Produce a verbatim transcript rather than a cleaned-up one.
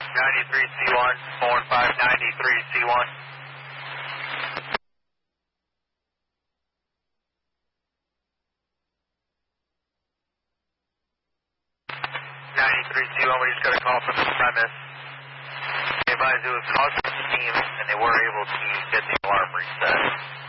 ninety-three C one, four one five, ninety-three C one. ninety-three C one, we just got a call from the premise. They advised it was causing steam, and they were able to get the alarm reset.